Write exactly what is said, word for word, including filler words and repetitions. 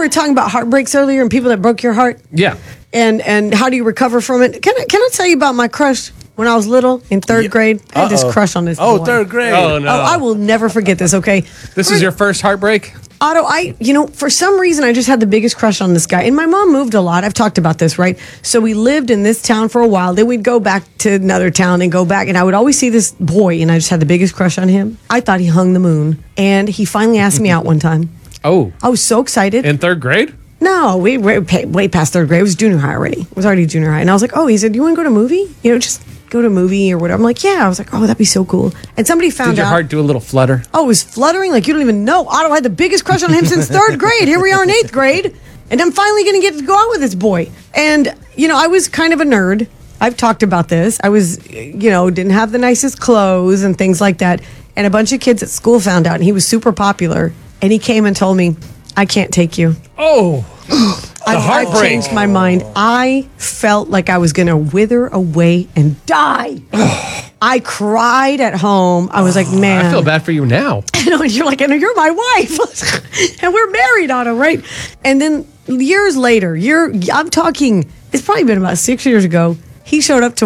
were talking about heartbreaks earlier and people that broke your heart. Yeah. And and how do you recover from it? Can I, can I tell you about my crush when I was little in third yeah. grade? I had this crush on this Oh, boy. third grade. Oh, no. Oh, I will never forget this, okay? This is your first heartbreak? Otto, I, you know, for some reason, I just had the biggest crush on this guy. And my mom moved a lot. I've talked about this, right? So we lived in this town for a while. Then we'd go back to another town and go back. And I would always see this boy, and I just had the biggest crush on him. I thought he hung the moon. And he finally asked me out one time. Oh. I was so excited. In third grade? No, we were way past third grade. It was junior high already. It was already junior high. And I was like, oh, he said, do you want to go to a movie? You know, just go to a movie or whatever. I'm like, yeah. I was like, oh, that'd be so cool. And somebody found out. Did your out, heart do a little flutter? Oh, it was fluttering like you don't even know. Otto had the biggest crush on him since third grade. Here we are in eighth grade. And I'm finally going to get to go out with this boy. And, you know, I was kind of a nerd. I've talked about this. I was, you know, didn't have the nicest clothes and things like that. And a bunch of kids at school found out, and he was super popular. And he came and told me, I can't take you. Oh, I, I changed my mind. I felt like I was going to wither away and die. I cried at home. I was like, man. I feel bad for you now. You know, and you're like, and you're my wife. And we're married, Otto, right? And then years later, you're, I'm talking, it's probably been about six years ago, he showed up to